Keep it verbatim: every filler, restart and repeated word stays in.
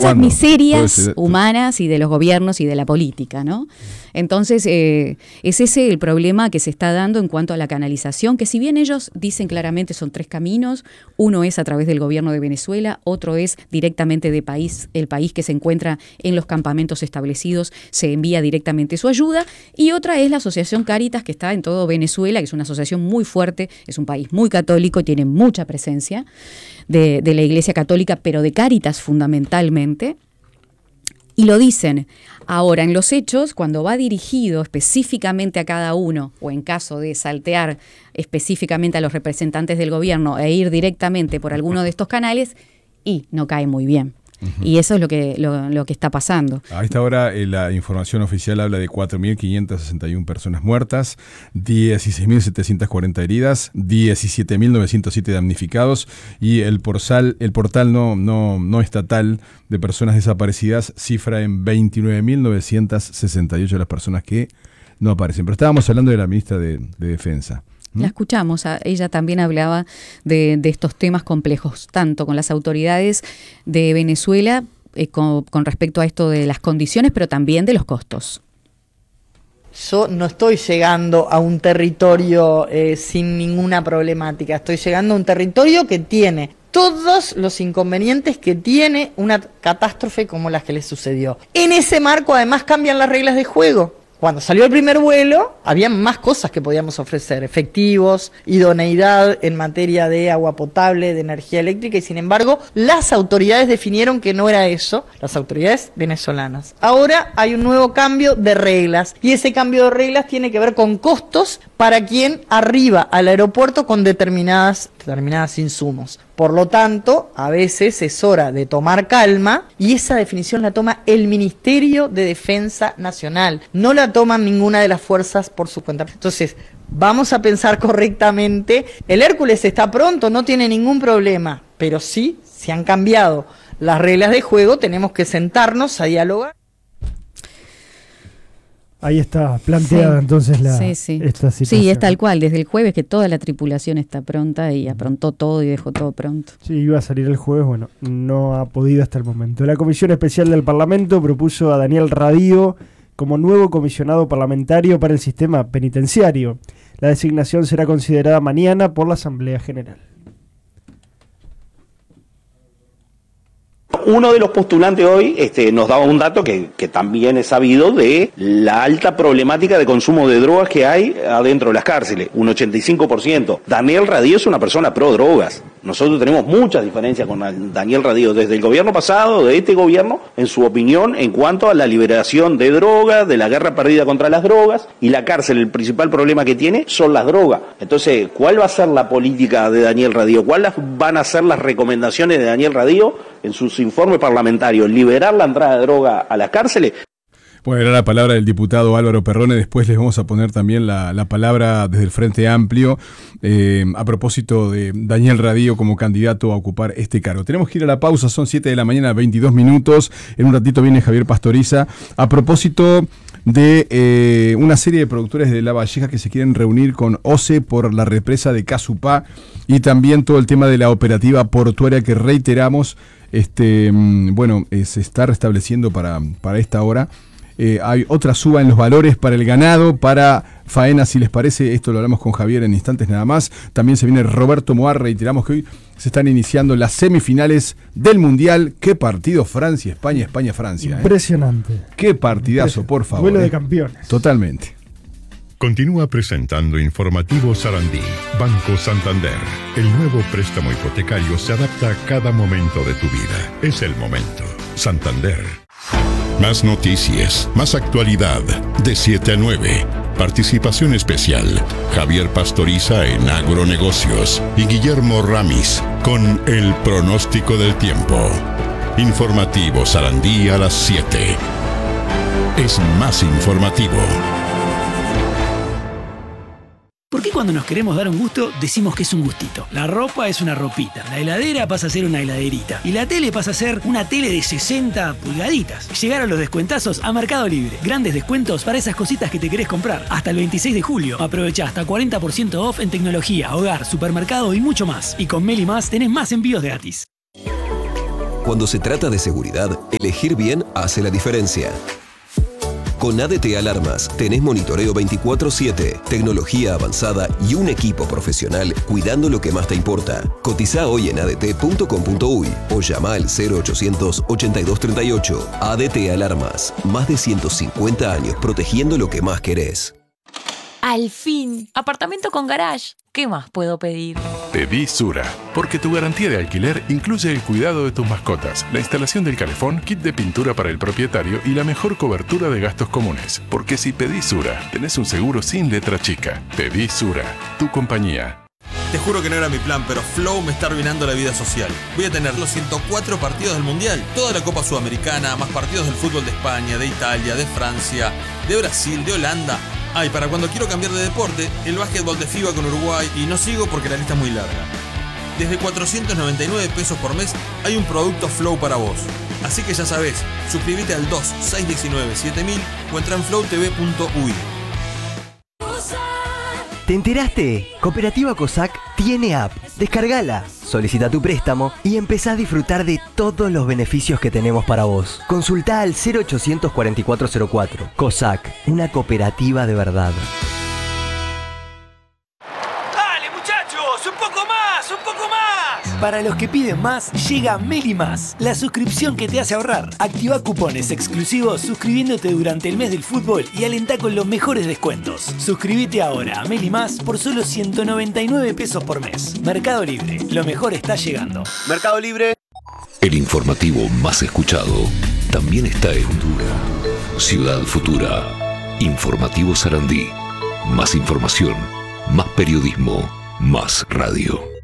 ¿Cuándo? miserias humanas y de los gobiernos y de la política, ¿no? Entonces, eh, es ese el problema que se está dando en cuanto a la canalización, que si bien ellos dicen claramente son tres caminos, uno es a través del gobierno de Venezuela, otro es directamente de país, el país que se encuentra en los campamentos establecidos, se envía directamente su ayuda, y otra es la Asociación Cáritas, que está en todo Venezuela, que es una asociación muy fuerte, es un país muy católico, tiene mucha presencia de, de la Iglesia Católica, pero de Cáritas fundamentalmente, y lo dicen. Ahora, en los hechos, cuando va dirigido específicamente a cada uno, o en caso de saltear específicamente a los representantes del gobierno e ir directamente por alguno de estos canales, y no cae muy bien. Uh-huh. Y eso es lo que, lo, lo que está pasando. A esta hora eh, la información oficial habla de cuatro mil quinientas sesenta y una personas muertas, dieciséis mil setecientas cuarenta heridas, diecisiete mil novecientos siete damnificados, y el portal, el portal no, no, no estatal de personas desaparecidas cifra en veintinueve mil novecientas sesenta y ocho las personas que no aparecen. Pero estábamos hablando de la ministra de, de Defensa. La escuchamos, ella también hablaba de, de estos temas complejos, tanto con las autoridades de Venezuela eh, con, con respecto a esto de las condiciones, pero también de los costos. Yo no estoy llegando a un territorio eh, sin ninguna problemática, estoy llegando a un territorio que tiene todos los inconvenientes que tiene una catástrofe como la que le sucedió. En ese marco además cambian las reglas de juego. Cuando salió el primer vuelo, había más cosas que podíamos ofrecer, efectivos, idoneidad en materia de agua potable, de energía eléctrica, y sin embargo, las autoridades definieron que no era eso, las autoridades venezolanas. Ahora hay un nuevo cambio de reglas, y ese cambio de reglas tiene que ver con costos para quien arriba al aeropuerto con determinadas, determinadas insumos. Por lo tanto, a veces es hora de tomar calma, y esa definición la toma el Ministerio de Defensa Nacional, no la toman ninguna de las fuerzas por su cuenta. Entonces, vamos a pensar correctamente. El Hércules está pronto, no tiene ningún problema, pero sí, se han cambiado las reglas de juego, tenemos que sentarnos a dialogar. Ahí está planteada sí, entonces la, sí, sí. esta situación. Sí, es tal cual, desde el jueves que toda la tripulación está pronta y aprontó todo y dejó todo pronto. Sí, iba a salir el jueves, bueno, no ha podido hasta el momento. La Comisión Especial del Parlamento propuso a Daniel Radío como nuevo comisionado parlamentario para el sistema penitenciario. La designación será considerada mañana por la Asamblea General. Uno de los postulantes hoy este, nos daba un dato que, que también es sabido de la alta problemática de consumo de drogas que hay adentro de las cárceles, un ochenta y cinco por ciento. Daniel Radío es una persona pro drogas. Nosotros tenemos muchas diferencias con Daniel Radío desde el gobierno pasado, de este gobierno, en su opinión en cuanto a la liberación de drogas, de la guerra perdida contra las drogas, y la cárcel, el principal problema que tiene son las drogas. Entonces, ¿cuál va a ser la política de Daniel Radío? ¿Cuáles van a ser las recomendaciones de Daniel Radío en sus informes parlamentarios? ¿Liberar la entrada de droga a las cárceles? Bueno, era la palabra del diputado Álvaro Perrone. Después les vamos a poner también la, la palabra desde el Frente Amplio eh, a propósito de Daniel Radío como candidato a ocupar este cargo. Tenemos que ir a la pausa, son siete de la mañana, veintidós minutos. En un ratito viene Javier Pastoriza. A propósito de eh, una serie de productores de La Valleja que se quieren reunir con O C E por la represa de Casupá, y también todo el tema de la operativa portuaria que reiteramos, este, bueno, eh, se está restableciendo para, para esta hora. Eh, hay otra suba en los valores para el ganado, para faena, si les parece. Esto lo hablamos con Javier en instantes nada más. También se viene Roberto Moar. Reiteramos que hoy se están iniciando las semifinales del Mundial. Qué partido Francia, España, España, Francia. Impresionante. ¿eh? Qué partidazo, por favor. Duelo eh. de campeones. Totalmente. Continúa presentando Informativo Sarandí. Banco Santander. El nuevo préstamo hipotecario se adapta a cada momento de tu vida. Es el momento. Santander. Más noticias, más actualidad, de siete a nueve. Participación especial, Javier Pastoriza en Agronegocios y Guillermo Ramis con el pronóstico del tiempo. Informativo Sarandí a las siete. Es más informativo. ¿Por qué cuando nos queremos dar un gusto decimos que es un gustito? La ropa es una ropita, la heladera pasa a ser una heladerita y la tele pasa a ser una tele de sesenta pulgaditas. Llegaron los descuentazos a Mercado Libre. Grandes descuentos para esas cositas que te querés comprar. Hasta el veintiséis de julio. Aprovecha hasta cuarenta por ciento off en tecnología, hogar, supermercado y mucho más. Y con Meli Más tenés más envíos gratis. Cuando se trata de seguridad, elegir bien hace la diferencia. Con A D T Alarmas tenés monitoreo veinticuatro siete, tecnología avanzada y un equipo profesional cuidando lo que más te importa. Cotiza hoy en a d t punto com punto u y o llama al cero ochocientos ochenta y dos treinta y ocho. A D T Alarmas, más de ciento cincuenta años protegiendo lo que más querés. Al fin, apartamento con garage. ¿Qué más puedo pedir? Pedí Sura, porque tu garantía de alquiler incluye el cuidado de tus mascotas, la instalación del calefón, kit de pintura para el propietario y la mejor cobertura de gastos comunes. Porque si pedís Sura, tenés un seguro sin letra chica. Pedí Sura, tu compañía. Te juro que no era mi plan, pero Flow me está arruinando la vida social. Voy a tener los ciento cuatro partidos del Mundial, toda la Copa Sudamericana, más partidos del fútbol de España, de Italia, de Francia, de Brasil, de Holanda. Ah, y para cuando quiero cambiar de deporte, el básquetbol de FIBA con Uruguay, y no sigo porque la lista es muy larga. Desde cuatrocientos noventa y nueve pesos por mes hay un producto Flow para vos. Así que ya sabés, suscríbete al dos seis uno nueve siete mil o entra en flow t v punto u y. ¿Te enteraste? Cooperativa COSAC tiene app. Descargala, solicita tu préstamo y empezá a disfrutar de todos los beneficios que tenemos para vos. Consultá al cero ochocientos cuarenta y cuatro cero cuatro. COSAC, una cooperativa de verdad. ¡Dale, muchachos! ¡Un poco más! ¡Un poco más! Para los que piden más, llega Meli Más, la suscripción que te hace ahorrar. Activa cupones exclusivos suscribiéndote durante el mes del fútbol y alentá con los mejores descuentos. Suscríbete ahora a Meli Más por solo ciento noventa y nueve pesos por mes. Mercado Libre, lo mejor está llegando. Mercado Libre. El informativo más escuchado también está en Dura. Ciudad Futura. Informativo Sarandí. Más información, más periodismo, más radio.